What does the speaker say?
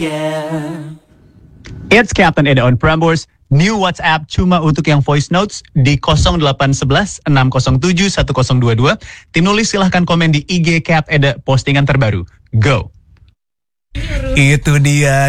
It's Captain Eda on Prambors. New WhatsApp cuma untuk yang voice notes di 0811 607 1022. Tim nulis silahkan komen di IG Cap Eda postingan terbaru. Go! Itu dia